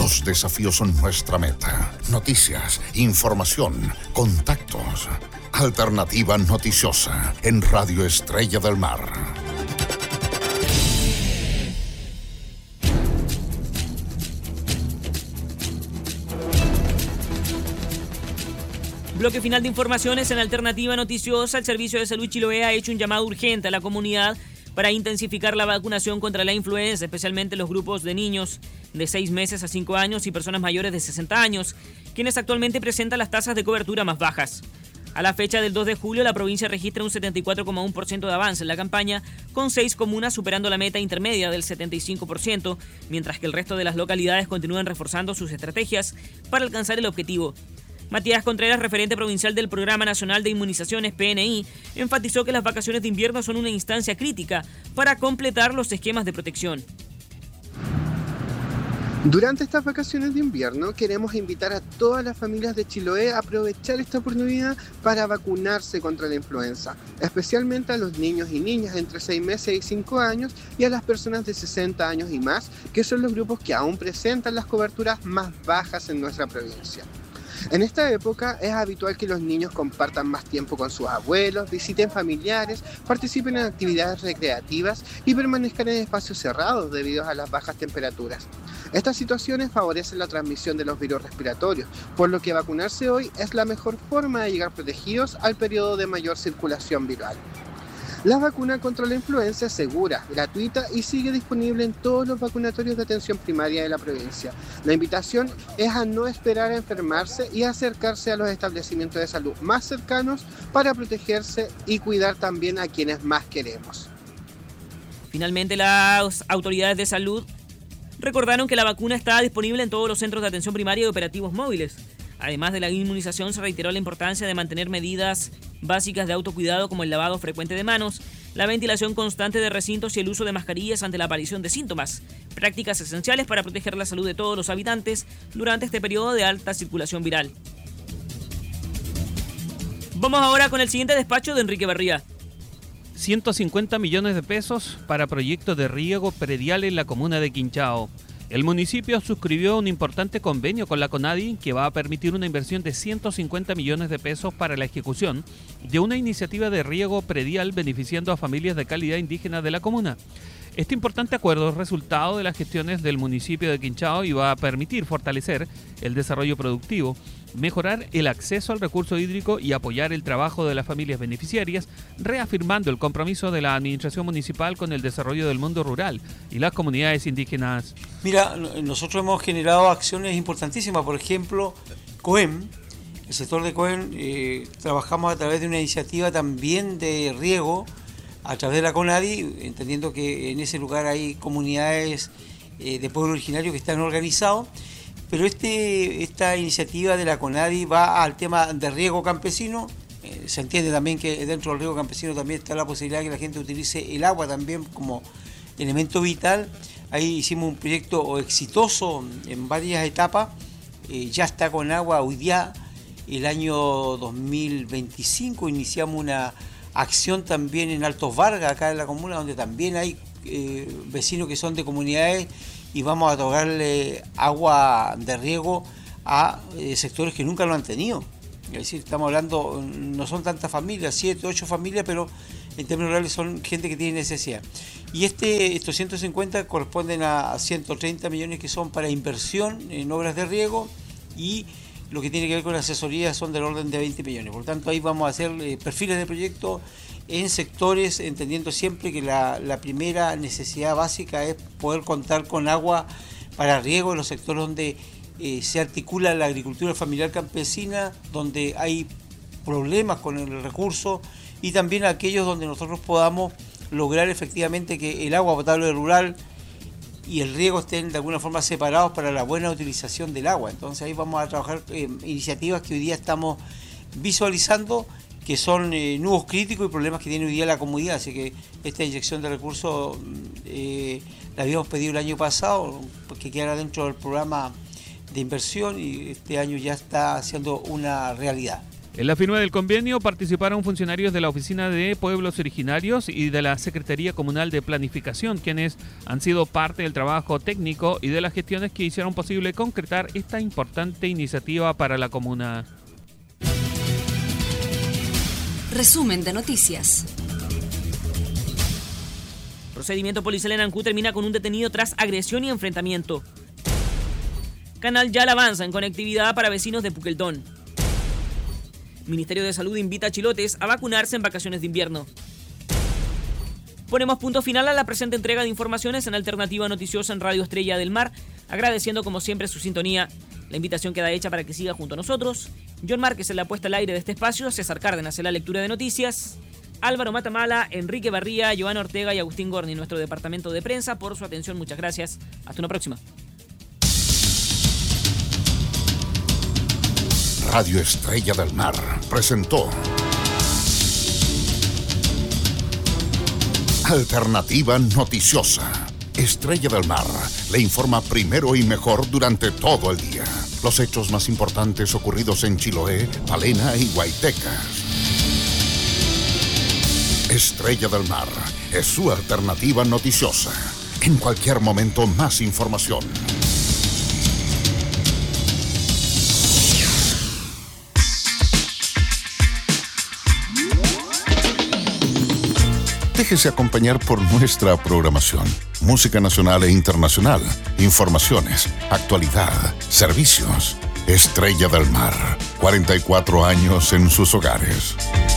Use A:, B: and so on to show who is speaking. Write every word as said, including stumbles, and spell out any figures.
A: Los desafíos son nuestra meta. Noticias, información, contactos. Alternativa Noticiosa en Radio Estrella del Mar.
B: Bloque final de informaciones en Alternativa Noticiosa. El Servicio de Salud Chiloé ha hecho un llamado urgente a la comunidad para intensificar la vacunación contra la influenza, especialmente los grupos de niños de seis meses a cinco años y personas mayores de sesenta años, quienes actualmente presentan las tasas de cobertura más bajas. A la fecha del dos de julio, la provincia registra un setenta y cuatro coma uno por ciento de avance en la campaña, con seis comunas superando la meta intermedia del setenta y cinco por ciento, mientras que el resto de las localidades continúan reforzando sus estrategias para alcanzar el objetivo. Matías Contreras, referente provincial del Programa Nacional de Inmunizaciones P N I, enfatizó que las vacaciones de invierno son una instancia crítica para completar los esquemas de protección.
C: Durante estas vacaciones de invierno queremos invitar a todas las familias de Chiloé a aprovechar esta oportunidad para vacunarse contra la influenza, especialmente a los niños y niñas entre seis meses y cinco años y a las personas de sesenta años y más, que son los grupos que aún presentan las coberturas más bajas en nuestra provincia. En esta época es habitual que los niños compartan más tiempo con sus abuelos, visiten familiares, participen en actividades recreativas y permanezcan en espacios cerrados debido a las bajas temperaturas. Estas situaciones favorecen la transmisión de los virus respiratorios, por lo que vacunarse hoy es la mejor forma de llegar protegidos al periodo de mayor circulación viral. La vacuna contra la influenza es segura, gratuita y sigue disponible en todos los vacunatorios de atención primaria de la provincia. La invitación es a no esperar a enfermarse y a acercarse a los establecimientos de salud más cercanos para protegerse y cuidar también a quienes más queremos.
B: Finalmente, las autoridades de salud recordaron que la vacuna está disponible en todos los centros de atención primaria y operativos móviles. Además de la inmunización, se reiteró la importancia de mantener medidas básicas de autocuidado como el lavado frecuente de manos, la ventilación constante de recintos y el uso de mascarillas ante la aparición de síntomas, prácticas esenciales para proteger la salud de todos los habitantes durante este periodo de alta circulación viral. Vamos ahora con el siguiente despacho de Enrique Barría.
D: ciento cincuenta millones de pesos para proyectos de riego predial en la comuna de Quinchao. El municipio suscribió un importante convenio con la CONADI que va a permitir una inversión de ciento cincuenta millones de pesos para la ejecución de una iniciativa de riego predial beneficiando a familias de calidad indígena de la comuna. Este importante acuerdo es resultado de las gestiones del municipio de Quinchao y va a permitir fortalecer el desarrollo productivo, mejorar el acceso al recurso hídrico y apoyar el trabajo de las familias beneficiarias, reafirmando el compromiso de la administración municipal con el desarrollo del mundo rural y las comunidades indígenas.
E: Mira, nosotros hemos generado acciones importantísimas, por ejemplo, COEM, el sector de COEM, eh, trabajamos a través de una iniciativa también de riego, a través de la CONADI, entendiendo que en ese lugar hay comunidades eh, de pueblo originario que están organizados, pero este, esta iniciativa de la CONADI va al tema de riego campesino. Eh, se entiende también que dentro del riego campesino también está la posibilidad de que la gente utilice el agua también como elemento vital. Ahí hicimos un proyecto exitoso en varias etapas, eh, ya está con agua hoy día. El año dos mil veinticinco iniciamos una acción también en Altos Vargas, acá en la comuna, donde también hay eh, vecinos que son de comunidades y vamos a otorgarle agua de riego a eh, sectores que nunca lo han tenido. Es decir, estamos hablando, no son tantas familias, siete, ocho familias, pero en términos reales son gente que tiene necesidad. Y este, estos ciento cincuenta corresponden a ciento treinta millones que son para inversión en obras de riego y lo que tiene que ver con asesoría son del orden de veinte millones. Por lo tanto, ahí vamos a hacer eh, perfiles de proyectos en sectores, entendiendo siempre que la, la primera necesidad básica es poder contar con agua para riego en los sectores donde eh, se articula la agricultura familiar campesina, donde hay problemas con el recurso, y también aquellos donde nosotros podamos lograr efectivamente que el agua potable rural y el riego estén de alguna forma separados para la buena utilización del agua. Entonces ahí vamos a trabajar eh, iniciativas que hoy día estamos visualizando, que son eh, nudos críticos y problemas que tiene hoy día la comunidad. Así que esta inyección de recursos eh, la habíamos pedido el año pasado, que quedara dentro del programa de inversión, y este año ya está siendo una realidad.
D: En la firma del convenio participaron funcionarios de la Oficina de Pueblos Originarios y de la Secretaría Comunal de Planificación, quienes han sido parte del trabajo técnico y de las gestiones que hicieron posible concretar esta importante iniciativa para la comuna.
F: Resumen de noticias.
B: Procedimiento policial en Ancú termina con un detenido tras agresión y enfrentamiento. Canal Yala avanza en conectividad para vecinos de Puqueldón. Ministerio de Salud invita a chilotes a vacunarse en vacaciones de invierno. Ponemos punto final a la presente entrega de informaciones en Alternativa Noticiosa en Radio Estrella del Mar, agradeciendo como siempre su sintonía. La invitación queda hecha para que siga junto a nosotros. John Márquez en la puesta al aire de este espacio, César Cárdenas en la lectura de noticias, Álvaro Matamala, Enrique Barría, Joana Ortega y Agustín Gorni, nuestro departamento de prensa, por su atención. Muchas gracias. Hasta una próxima.
A: Radio Estrella del Mar presentó Alternativa Noticiosa. Estrella del Mar le informa primero y mejor durante todo el día. Los hechos más importantes ocurridos en Chiloé, Palena y Guaytecas. Estrella del Mar es su alternativa noticiosa. En cualquier momento, más información. Déjese acompañar por nuestra programación. Música nacional e internacional, informaciones, actualidad, servicios. Estrella del Mar, cuarenta y cuatro años en sus hogares.